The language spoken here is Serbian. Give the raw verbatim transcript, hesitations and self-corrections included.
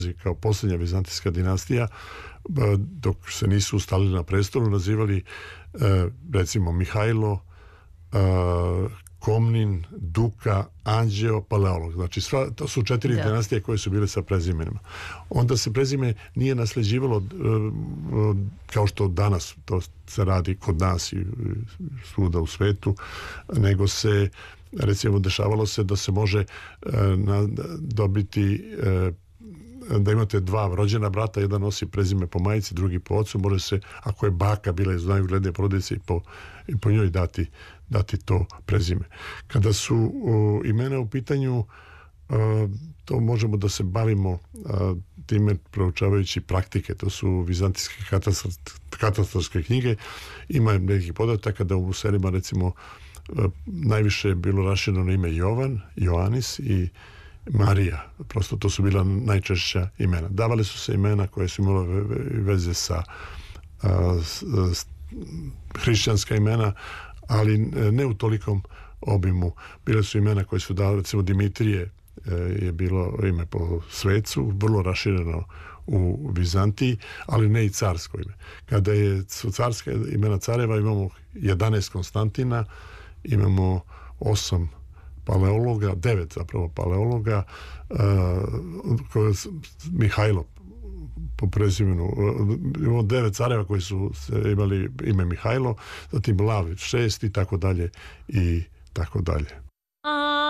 kao posljednja vizantijska dinastija, dok se nisu ustalili na prestolu, nazivali recimo Mihajlo, Komnin, Duka, Anđeo, Paleolog. Znači, sva, to su četiri da. dinastije koje su bile sa prezimenima. Onda se prezime nije nasleđivalo kao što danas to se radi kod nas i svuda u svetu, nego se, recimo, dešavalo se da se može na, dobiti da imate dva rođena brata, jedan nosi prezime po majici, drugi po ocu, može se, ako je baka bila iz najuglednije porodice, i po, i po njoj dati, dati to prezime. Kada su uh, imena u pitanju, uh, to možemo da se bavimo uh, time proučavajući praktike, to su vizantijske katastarske knjige. Ima nekih podataka da u selima, recimo, uh, najviše je bilo rašireno ime Jovan, Joanis i Marija. Prosto to su bila najčešća imena. Davale su se imena koje su imale veze sa a, s, s, hrišćanska imena, ali ne u tolikom obimu. Bile su imena koje su dali, recimo Dimitrije e, je bilo ime po svecu, vrlo rašireno u Vizantiji, ali ne i carsko ime. Kada je, su carska imena careva, imamo jedanaest Konstantina, imamo osam paleologa, devet zapravo paleologa, uh, koje Mihajlo po prezimenu, imamo devet careva koji su imali ime Mihajlo, zatim Lav šest i tako dalje i tako dalje.